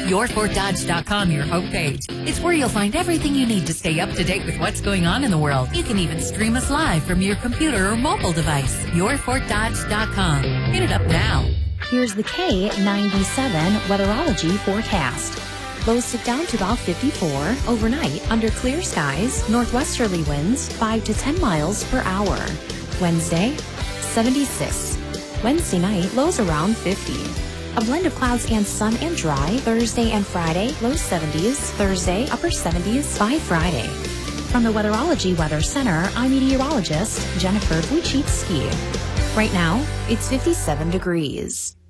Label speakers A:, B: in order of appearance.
A: YourFortDodge.com, your homepage. It's where you'll find everything you need to stay up to date with what's going on in the world. You can even stream us live from your computer or mobile device. YourFortDodge.com. Hit it up now.
B: Here's the K97 weatherology forecast. Lows dip down to about 54 overnight under clear skies, northwesterly winds 5 to 10 miles per hour. Wednesday, 76. Wednesday night, lows around 50. A blend of clouds and sun and dry Thursday and Friday, low 70s. Thursday, upper 70s by Friday. From the Weatherology Weather Center, I'm meteorologist Jennifer Wojcicki. Right now, it's 57 degrees.